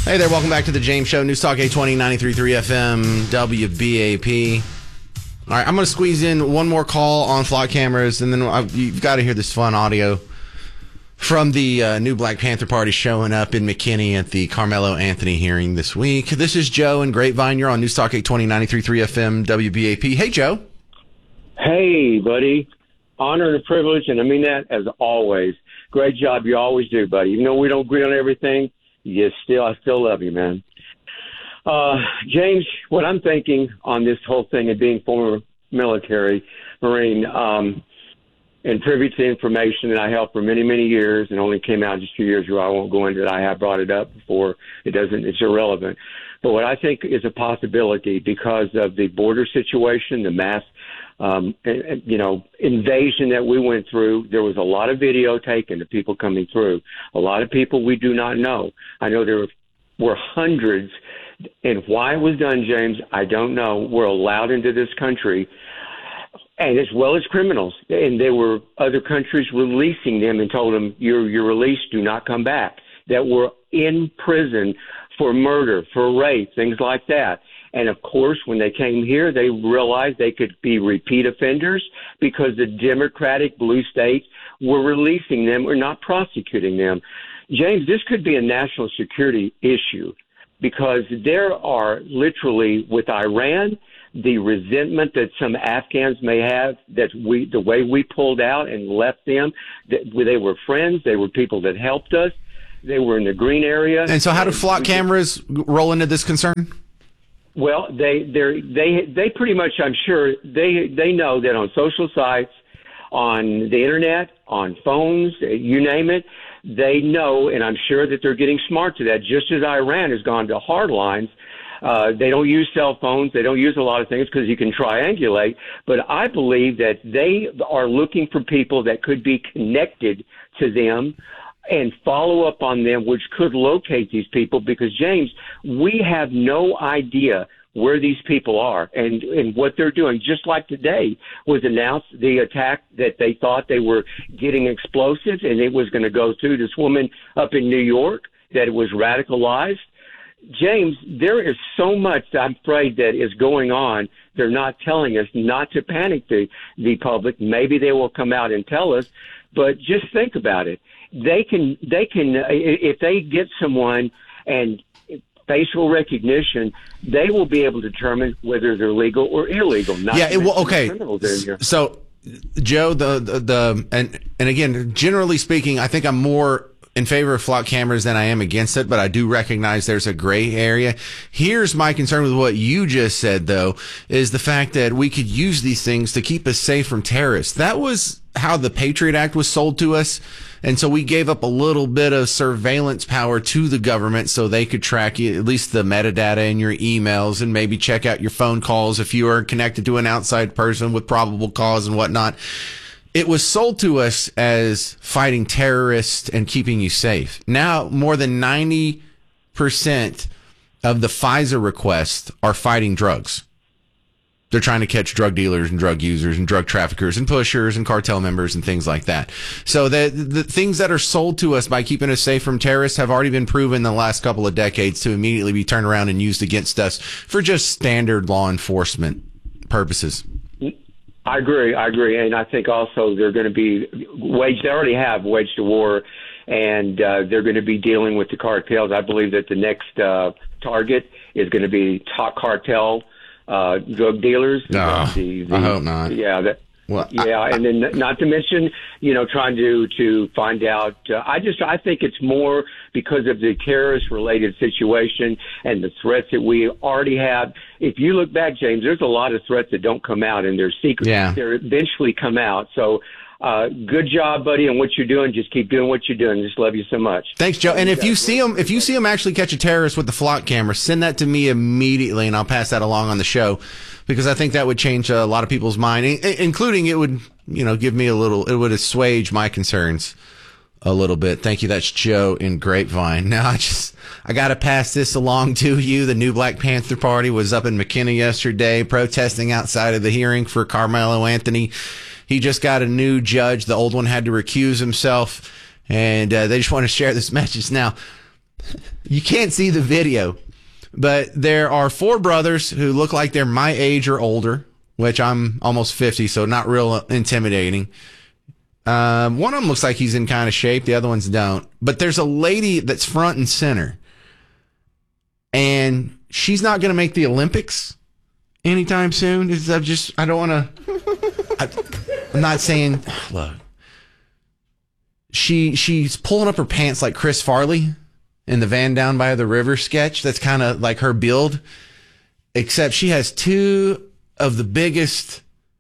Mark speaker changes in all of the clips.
Speaker 1: Hey there, welcome back to the James Show. News Talk 820, 93.3 FM, WBAP. All right, I'm going to squeeze in one more call on flock cameras, and then you've got to hear this fun audio from the new Black Panther Party showing up in McKinney at the Carmelo Anthony hearing this week. This is Joe in Grapevine. You're on News Talk 820, 93.3 FM, WBAP. Hey, Joe.
Speaker 2: Hey, buddy. Honor and a privilege, and I mean that as always. Great job you always do, buddy. Even though we don't agree on everything, I still love you, man. James, what I'm thinking on this whole thing of being former military Marine and privy to information that I held for many, many years and only came out just a few years ago. I won't go into it. I have brought it up before. It's irrelevant. But what I think is a possibility because of the border situation, the mass invasion that we went through, there was a lot of video taken of people coming through. A lot of people we do not know. I know there were hundreds, and why it was done, James, I don't know, were allowed into this country, and as well as criminals. And there were other countries releasing them and told them, you're released, do not come back, that were in prison for murder, for rape, things like that. And, of course, when they came here, they realized they could be repeat offenders because the Democratic blue states were releasing them or not prosecuting them. James, this could be a national security issue because there are literally, with Iran, the resentment that some Afghans may have that the way we pulled out and left them, they were friends, they were people that helped us, they were in the green area.
Speaker 1: And so how do flock cameras roll into this concern?
Speaker 2: Well, they pretty much, I'm sure, they know that on social sites, on the internet, on phones, you name it, they know, and I'm sure that they're getting smart to that, just as Iran has gone to hard lines. They don't use cell phones. They don't use a lot of things because you can triangulate. But I believe that they are looking for people that could be connected to them and follow up on them, which could locate these people because, James, we have no idea where these people are and what they're doing. Just like today was announced the attack that they thought they were getting explosives and it was going to go through this woman up in New York, that it was radicalized. James, there is so much, I'm afraid, that is going on. They're not telling us not to panic the public. Maybe they will come out and tell us, but just think about it. They can if they get someone and facial recognition, they will be able to determine whether they're legal or illegal.
Speaker 1: Okay. So, Joe, and again, generally speaking, I think I'm more in favor of flock cameras than I am against it, but I do recognize there's a gray area. Here's my concern with what you just said, though, is the fact that we could use these things to keep us safe from terrorists. That was how the Patriot Act was sold to us. And so we gave up a little bit of surveillance power to the government so they could track you, at least the metadata in your emails, and maybe check out your phone calls if you are connected to an outside person with probable cause and whatnot. It was sold to us as fighting terrorists and keeping you safe. Now, more than 90% of the FISA requests are fighting drugs. They're trying to catch drug dealers and drug users and drug traffickers and pushers and cartel members and things like that. So the things that are sold to us by keeping us safe from terrorists have already been proven in the last couple of decades to immediately be turned around and used against us for just standard law enforcement purposes.
Speaker 2: I agree. And I think also they're going to be they already have waged a war, and they're going to be dealing with the cartels. I believe that the next target is going to be top cartel drug dealers.
Speaker 1: No, I hope not.
Speaker 2: Yeah. And then not to mention, trying to find out. I think it's more because of the terrorist-related situation and the threats that we already have. If you look back, James, there's a lot of threats that don't come out, and they're secret.
Speaker 1: Yeah.
Speaker 2: They eventually come out. So good job, buddy, on what you're doing. Just keep doing what you're doing. Just love you so much.
Speaker 1: Thanks, Joe. And if you see them actually catch a terrorist with the flock camera, send that to me immediately, and I'll pass that along on the show, because I think that would change a lot of people's mind, including it would, give me it would assuage my concerns a little bit. Thank you. That's Joe in Grapevine. Now, I got to pass this along to you. The new Black Panther Party was up in McKinney yesterday protesting outside of the hearing for Carmelo Anthony. He just got a new judge. The old one had to recuse himself, and they just want to share this message. Now, You can't see the video, but there are 4 brothers who look like they're my age or older, which I'm almost 50, so not real intimidating. One of them looks like he's in kind of shape. The other ones don't. But there's a lady that's front and center, and she's not going to make the Olympics anytime soon. I don't want to. I'm not saying. Look, she's pulling up her pants like Chris Farley in the Van Down by the River sketch. That's kind of like her build, except she has 2 of the biggest,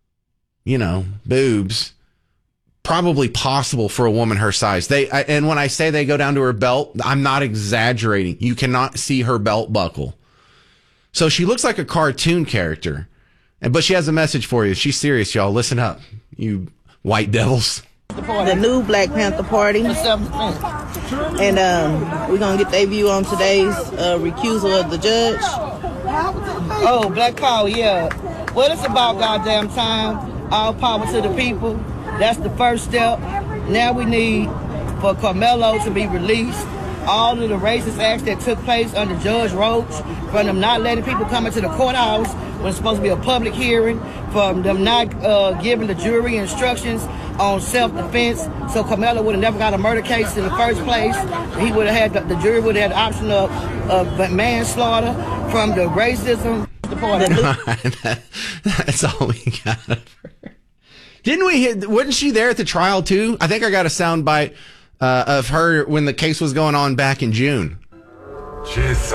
Speaker 1: boobs probably possible for a woman her size. And when I say they go down to her belt, I'm not exaggerating. You cannot see her belt buckle. So she looks like a cartoon character, but she has a message for you. She's serious, y'all. Listen up, you white devils.
Speaker 3: The new Black Panther Party. And we're going to get their view on today's recusal of the judge.
Speaker 4: Oh, Black Power, yeah. Well, it's about goddamn time. All power to the people. That's the first step. Now we need for Carmelo to be released. All of the racist acts that took place under Judge Roach, from them not letting people come into the courthouse when it's supposed to be a public hearing, from them not giving the jury instructions on self-defense, so Carmelo would have never got a murder case in the first place. He would have had the jury would have had the option of manslaughter, from the racism.
Speaker 1: That's all we got of her. Wasn't she there at the trial too? I think I got a sound bite of her when the case was going on back in June. Was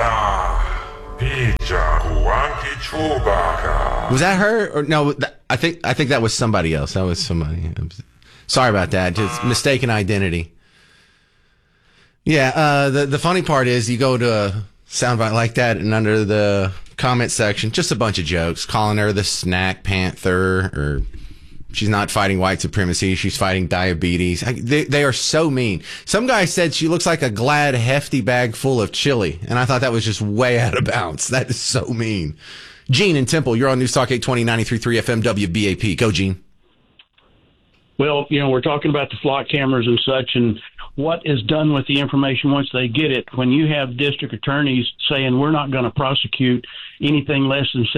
Speaker 1: that her? Or no, I think that was somebody else. That was somebody. Sorry about that. Just mistaken identity. Yeah, the funny part is you go to a soundbite like that, and under the comment section, just a bunch of jokes, calling her the snack panther, or she's not fighting white supremacy, she's fighting diabetes. They are so mean. Some guy said she looks like a Glad hefty bag full of chili, and I thought that was just way out of bounds. That is so mean. Gene in Temple, you're on News Talk 820 93.3 FM WBAP. Go, Gene.
Speaker 5: Well, we're talking about the flock cameras and such, and what is done with the information once they get it. When you have district attorneys saying we're not going to prosecute anything less than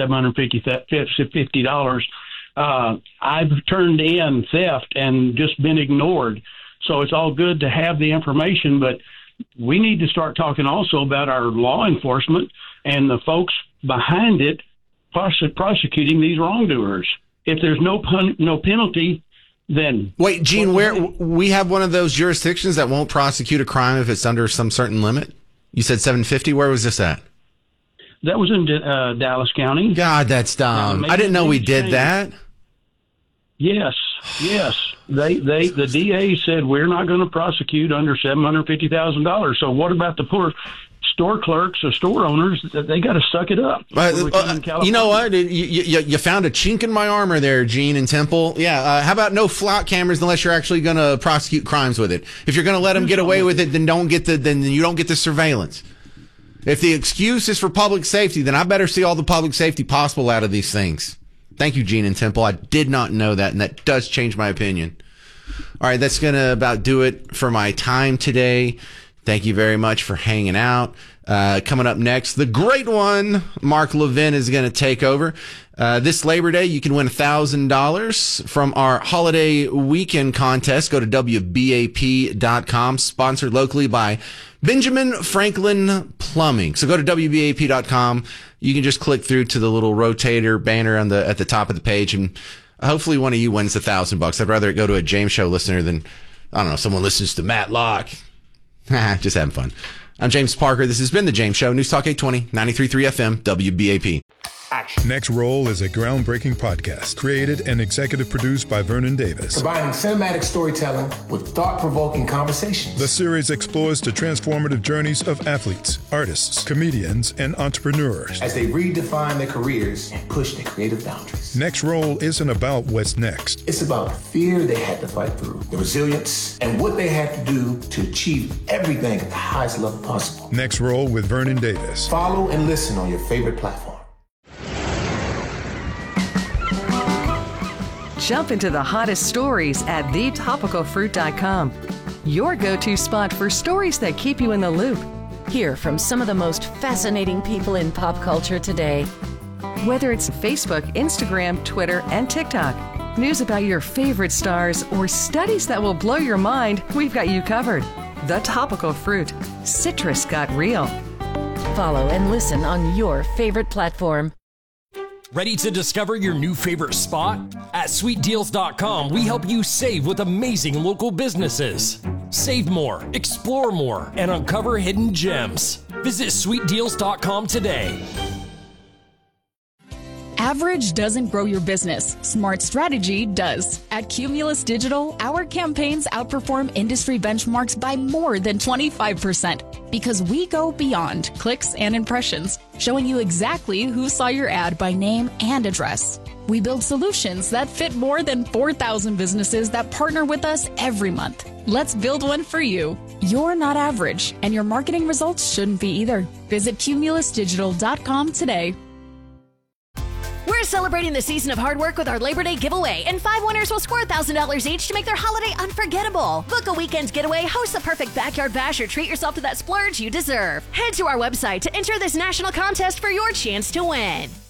Speaker 5: $750, I've turned in theft and just been ignored. So it's all good to have the information, but we need to start talking also about our law enforcement and the folks behind it prosecuting these wrongdoers. If there's no penalty, then... Wait,
Speaker 1: Gene, where we have one of those jurisdictions that won't prosecute a crime if it's under some certain limit? You said 750. Where was this at?
Speaker 5: That was in Dallas County.
Speaker 1: God, that's dumb. I didn't know we did that.
Speaker 5: Yes. The DA said we're not going to prosecute under $750,000. So what about the poor store clerks or store owners? They got to suck it up.
Speaker 1: You know what? You found a chink in my armor there, Gene in Temple. Yeah. How about no flock cameras unless you're actually going to prosecute crimes with it? If you're going to let them get away with it, then you don't get the surveillance. If the excuse is for public safety, then I better see all the public safety possible out of these things. Thank you, Gene and Temple. I did not know that, and that does change my opinion. All right, that's going to about do it for my time today. Thank you very much for hanging out. Coming up next, the great one, Mark Levin, is going to take over. This Labor Day, you can win $1,000 from our holiday weekend contest. Go to WBAP.com, sponsored locally by Benjamin Franklin Plumbing. So go to WBAP.com. You can just click through to the little rotator banner at the top of the page, and hopefully one of you wins $1,000. I'd rather it go to a James Show listener than, I don't know, someone listens to Matt Locke. Just having fun. I'm James Parker. This has been The James Show. News Talk 820, 93.3 FM, WBAP.
Speaker 6: Action. Next Roll is a groundbreaking podcast created and executive produced by Vernon Davis.
Speaker 7: Combining cinematic storytelling with thought-provoking conversations.
Speaker 6: The series explores the transformative journeys of athletes, artists, comedians, and entrepreneurs
Speaker 7: as they redefine their careers and push their creative boundaries.
Speaker 6: Next Roll isn't about what's next.
Speaker 7: It's about the fear they had to fight through, the resilience, and what they had to do to achieve everything at the highest level possible.
Speaker 6: Next Roll with Vernon Davis.
Speaker 7: Follow and listen on your favorite platform.
Speaker 8: Jump into the hottest stories at thetopicalfruit.com. Your go-to spot for stories that keep you in the loop. Hear from some of the most fascinating people in pop culture today. Whether it's Facebook, Instagram, Twitter, and TikTok, news about your favorite stars, or studies that will blow your mind, we've got you covered. The Topical Fruit. Citrus got real. Follow and listen on your favorite platform.
Speaker 9: Ready to discover your new favorite spot? At sweetdeals.com, we help you save with amazing local businesses. Save more, explore more, and uncover hidden gems. Visit sweetdeals.com today.
Speaker 10: Average doesn't grow your business. Smart strategy does. At Cumulus Digital, our campaigns outperform industry benchmarks by more than 25% because we go beyond clicks and impressions, showing you exactly who saw your ad by name and address. We build solutions that fit more than 4,000 businesses that partner with us every month. Let's build one for you. You're not average, and your marketing results shouldn't be either. Visit cumulusdigital.com today.
Speaker 11: We're celebrating the season of hard work with our Labor Day giveaway, and 5 winners will score $1,000 each to make their holiday unforgettable. Book a weekend getaway, host the perfect backyard bash, or treat yourself to that splurge you deserve. Head to our website to enter this national contest for your chance to win.